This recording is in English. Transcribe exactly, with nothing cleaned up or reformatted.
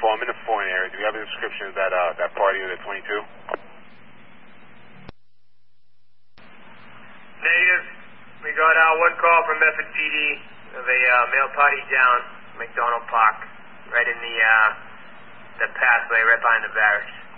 call. I'm in the foreign area. Do we have a description of that uh, that party of the twenty-two? Negative. We got uh, one call from F P D of a uh, male party down McDonald Park, right in the uh, the pathway right behind the barracks.